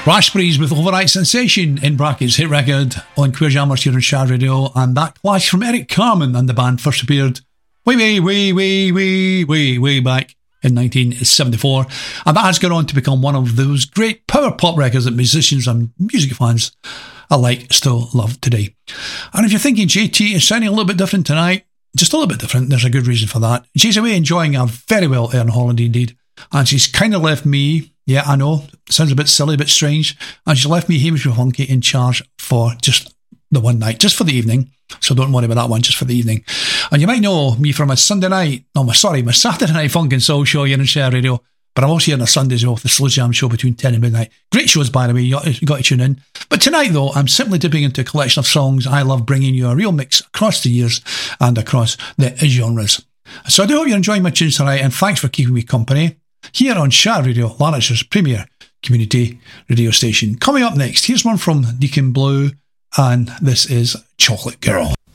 Raspberries with Overnight Sensation in brackets hit record on Queer Jammers here on Shard Radio, and that clash from Eric Carmen and the band first appeared way back in 1974, and that has gone on to become one of those great power pop records that musicians and music fans alike still love today. And if you're thinking JT is sounding a little bit different tonight, just a little bit different, there's a good reason for that. She's away enjoying a very well earned holiday indeed, and she's kind of left me, yeah, I know, sounds a bit silly, a bit strange, and she's left me, Hamish Funky, in charge for just the one night, just for the evening. So don't worry about that one, just for the evening. And you might know me from my Saturday night Funk and Soul show here on Share Radio, but I'm also here on a Sunday as well, the Slow Jam show between 10 and midnight. Great shows, by the way, you got to tune in. But tonight, though, I'm simply dipping into a collection of songs I love, bringing you a real mix across the years and across the genres. So I do hope you're enjoying my tunes tonight, and thanks for keeping me company here on Shard Radio, Lanarkshire's premier community radio station. Coming up next, here's one from Deacon Blue, and this is Chocolate Girl.